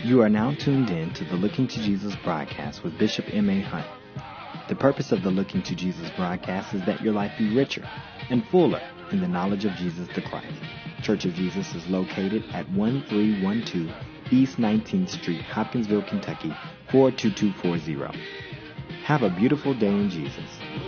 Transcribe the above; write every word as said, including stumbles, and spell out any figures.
You are now tuned in to the Looking to Jesus broadcast with Bishop M A. Hunt. The purpose of the Looking to Jesus broadcast is that your life be richer and fuller in the knowledge of Jesus the Christ. Church of Jesus is located at one three one two East nineteenth Street, Hopkinsville, Kentucky, four two two four zero. Have a beautiful day in Jesus.